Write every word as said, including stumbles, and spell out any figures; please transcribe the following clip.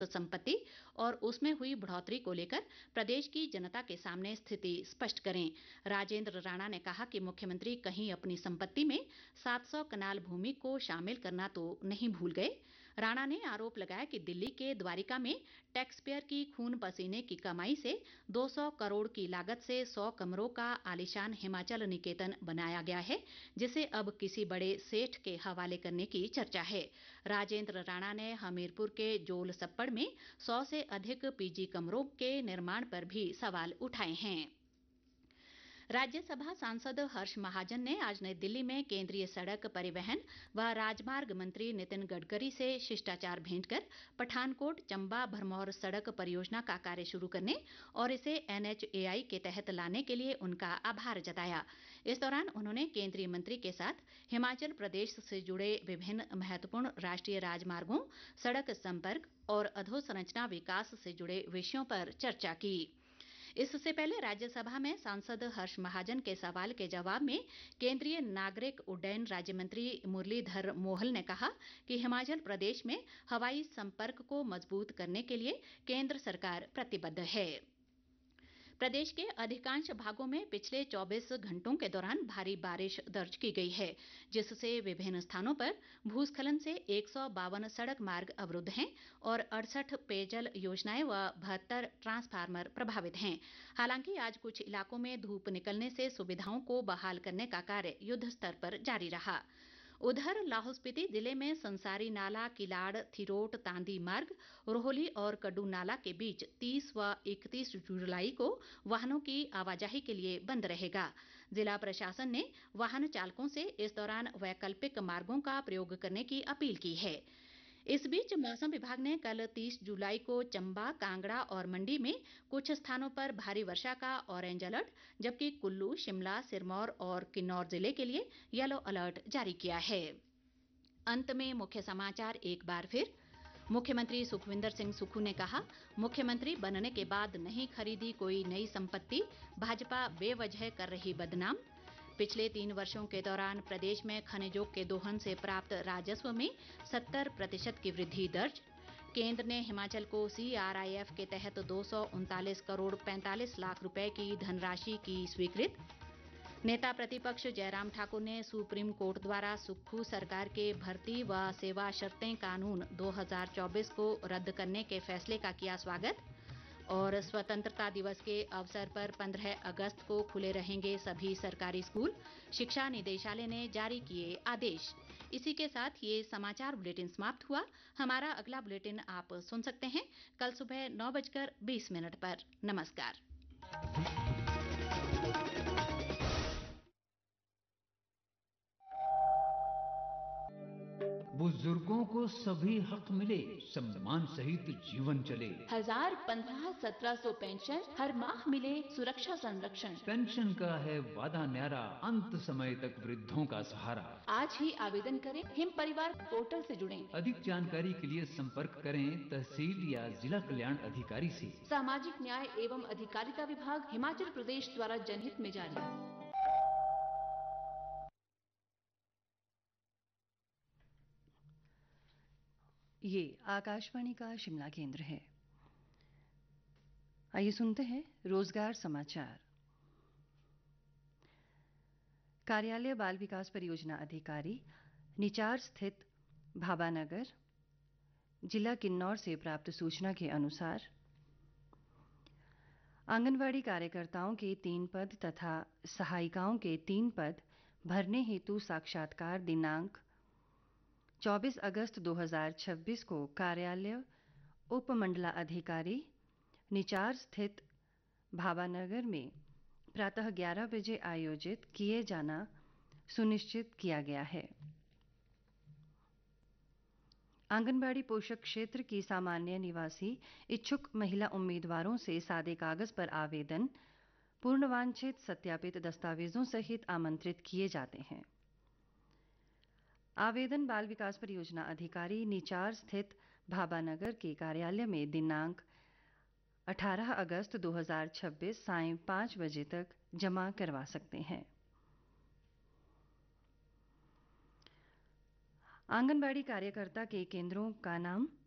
संपत्ति और उसमें हुई बढ़ोतरी को लेकर प्रदेश की जनता के सामने स्थिति स्पष्ट करें। राजेंद्र राणा ने कहा कि मुख्यमंत्री कहीं अपनी संपत्ति में सात सौ कनाल भूमि को शामिल करना तो नहीं भूल गए। राणा ने आरोप लगाया कि दिल्ली के द्वारिका में टैक्स पेयर की खून पसीने की कमाई से दो सौ करोड़ की लागत से सौ कमरों का आलीशान हिमाचल निकेतन बनाया गया है, जिसे अब किसी बड़े सेठ के हवाले करने की चर्चा है। राजेंद्र राणा ने हमीरपुर के जोल सप्पड़ में सौ से अधिक पीजी कमरों के निर्माण पर भी सवाल उठाए हैं। राज्यसभा सांसद हर्ष महाजन ने आज नई दिल्ली में केंद्रीय सड़क परिवहन व राजमार्ग मंत्री नितिन गडकरी से शिष्टाचार भेंट कर पठानकोट चंबा भरमौर सड़क परियोजना का कार्य शुरू करने और इसे एनएचएआई के तहत लाने के लिए उनका आभार जताया। इस दौरान उन्होंने केंद्रीय मंत्री के साथ हिमाचल प्रदेश से जुड़े विभिन्न महत्वपूर्ण राष्ट्रीय राजमार्गों, सड़क संपर्क और अधोसंरचना विकास से जुड़े विषयों पर चर्चा की। इससे पहले राज्यसभा में सांसद हर्ष महाजन के सवाल के जवाब में केंद्रीय नागरिक उड्डयन राज्य मंत्री मुरलीधर मोहल ने कहा कि हिमाचल प्रदेश में हवाई संपर्क को मजबूत करने के लिए केंद्र सरकार प्रतिबद्ध है। प्रदेश के अधिकांश भागों में पिछले चौबीस घंटों के दौरान भारी बारिश दर्ज की गई है, जिससे विभिन्न स्थानों पर भूस्खलन से एक सौ बावन सड़क मार्ग अवरुद्ध हैं और अड़सठ पेयजल योजनाएं व बहत्तर ट्रांसफार्मर प्रभावित हैं। हालांकि आज कुछ इलाकों में धूप निकलने से सुविधाओं को बहाल करने का कार्य युद्ध स्तर पर जारी रहा। उधर लाहौल स्पीति जिले में संसारी नाला किलाड़ थिरोट तांदी मार्ग रोहली और कड्डू नाला के बीच तीस व इकतीस जुलाई को वाहनों की आवाजाही के लिए बंद रहेगा। जिला प्रशासन ने वाहन चालकों से इस दौरान वैकल्पिक मार्गों का प्रयोग करने की अपील की है। इस बीच मौसम विभाग ने कल तीस जुलाई को चंबा, कांगड़ा और मंडी में कुछ स्थानों पर भारी वर्षा का ऑरेंज अलर्ट, जबकि कुल्लू, शिमला, सिरमौर और किन्नौर जिले के लिए येलो अलर्ट जारी किया है। अंत में मुख्य समाचार एक बार फिर। मुख्यमंत्री सुखविंदर सिंह सुक्खू ने कहा, मुख्यमंत्री बनने के बाद नहीं खरीदी कोई नई संपत्ति, भाजपा बेवजह कर रही बदनाम। पिछले तीन वर्षों के दौरान प्रदेश में खनिजों के दोहन से प्राप्त राजस्व में सत्तर प्रतिशत की वृद्धि दर्ज। केंद्र ने हिमाचल को सीआरआईएफ के तहत दो सौ उनतालीस करोड़ पैंतालीस लाख रुपए की धनराशि की स्वीकृत। नेता प्रतिपक्ष जयराम ठाकुर ने सुप्रीम कोर्ट द्वारा सुक्खू सरकार के भर्ती व सेवा शर्तें कानून दो हज़ार चौबीस को रद्द करने के फैसले का किया स्वागत। और स्वतंत्रता दिवस के अवसर पर पंद्रह अगस्त को खुले रहेंगे सभी सरकारी स्कूल, शिक्षा निदेशालय ने जारी किए आदेश। इसी के साथ ये समाचार बुलेटिन समाप्त हुआ। हमारा अगला बुलेटिन आप सुन सकते हैं कल सुबह नौ बजकर बीस मिनट पर। नमस्कार। बुजुर्गों को सभी हक मिले, सम्मान सहित जीवन चले। हजार पंद्रह सत्रह सौ पेंशन, हर माह मिले सुरक्षा संरक्षण। पेंशन का है वादा न्यारा, अंत समय तक वृद्धों का सहारा। आज ही आवेदन करें, हिम परिवार पोर्टल से जुड़ें। अधिक जानकारी के लिए संपर्क करें तहसील या जिला कल्याण अधिकारी से। सामाजिक न्याय एवं अधिकारिता विभाग, हिमाचल प्रदेश द्वारा जनहित में जारी। ये आकाशवाणी का शिमला केंद्र है। आइए सुनते हैं रोजगार समाचार। कार्यालय बाल विकास परियोजना अधिकारी, निचार स्थित भाबानगर, जिला किन्नौर से प्राप्त सूचना के अनुसार आंगनवाड़ी कार्यकर्ताओं के तीन पद तथा सहायिकाओं के तीन पद भरने हेतु साक्षात्कार दिनांक चौबीस अगस्त दो हज़ार छब्बीस को कार्यालय उपमंडलाधिकारी निचार स्थित भाबानगर में प्रातः ग्यारह बजे आयोजित किए जाना सुनिश्चित किया गया है। आंगनबाड़ी पोषक क्षेत्र की सामान्य निवासी इच्छुक महिला उम्मीदवारों से सादे कागज पर आवेदन पूर्णवांछित सत्यापित दस्तावेजों सहित आमंत्रित किए जाते हैं। आवेदन बाल विकास परियोजना अधिकारी निचार स्थित भाबानगर के कार्यालय में दिनांक अठारह अगस्त दो हज़ार छब्बीस सायं पाँच बजे तक जमा करवा सकते हैं। आंगनबाड़ी कार्यकर्ता के केंद्रों का नाम